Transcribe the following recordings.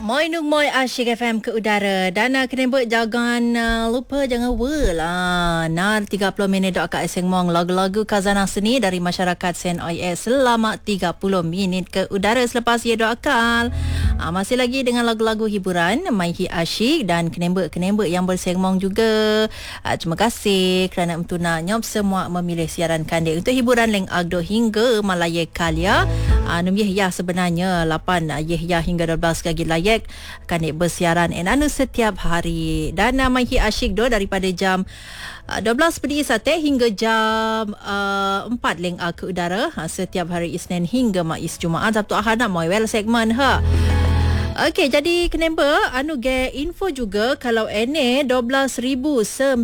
Moi Nuk Moi Asyik FM ke udara. Dan kena buat jangan lupa jangan lah. 30 minit dok kat Seng Mong lagu-lagu khazanah seni dari masyarakat Sen OIS selama 30 minit ke udara selepas ia dok akal. Masih lagi dengan lagu-lagu hiburan Maihi Asyik dan kenembek-kenembek yang bersengmong juga. Terima kasih kerana mentuna nyop semua memilih siaran kandik untuk hiburan Leng Agdo hingga Malaya Kalia. Num Yehya sebenarnya 8 Yehya hingga 12 kaki layak kandik bersiaran enanu setiap hari. Dan Maihi Asyik daripada jam 12 pedi sate hingga jam 4 Leng ke udara setiap hari Isnin hingga Mais Jumaat. Sabtu Ahad nak well segmen Okey, jadi kenapa info juga kalau ini 12,974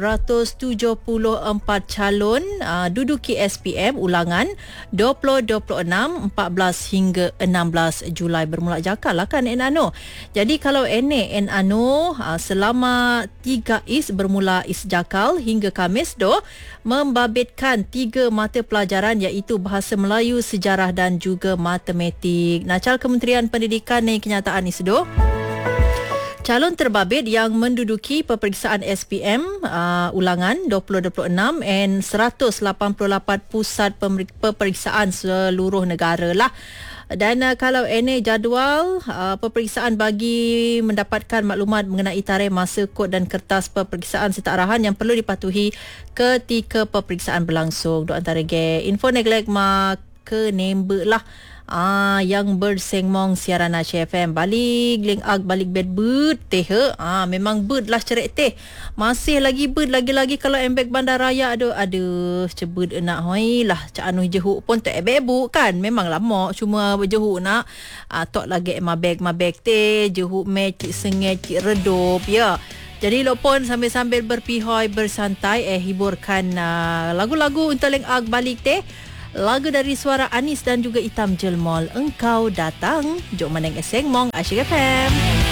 calon duduki SPM ulangan 2026 14 hingga 16 Julai bermula jakal lah kan enano. Jadi kalau ini enano selama 3 is bermula is jakal hingga Khamis membabitkan 3 mata pelajaran iaitu Bahasa Melayu, Sejarah dan juga Matematik. Nacal Kementerian Pendidikan ni kenyataan ni sedo. Calon terbabit yang menduduki peperiksaan SPM ulangan 2026 and 188 pusat peperiksaan seluruh negara lah. Dan kalau ini jadual peperiksaan bagi mendapatkan maklumat mengenai tarikh, masa, kod dan kertas peperiksaan serta arahan yang perlu dipatuhi ketika peperiksaan berlangsung. Dua antara info neglek ke nembe lah. Yang bersengmong siaran Aceh FM balik link balik bed bird teh memang bird lah cerik teh masih lagi bird lagi-lagi kalau embek bandaraya aduh cebut nak hoi lah cak anu jehuk pun tak bebu kan memang lama cuma jehuk nak tok lagi mabek teh jehuk me cik sengit cik redup ya. Jadi lopon sambil-sambil berpihoi bersantai hiburkan lagu-lagu untuk link balik teh. Lagu dari suara Anis dan juga Itam Jelmol. Engkau datang. Jom meneng Seng Mong Asyik FM.